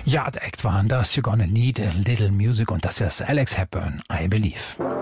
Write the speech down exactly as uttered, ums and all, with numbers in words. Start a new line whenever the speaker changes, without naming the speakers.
Ja, der Act waren das. You're gonna need a little music und das ist Alex Hepburn, I Believe.